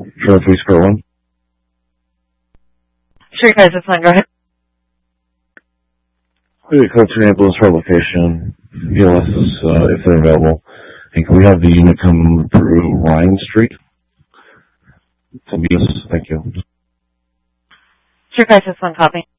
Sure, 3 square 1. Sure, guys, that's fine. Go ahead. We code to enable this location. PLS if they're available. And can we have the unit come through Ryan Street? Thank you. Sure, guys, that's fine. Copy.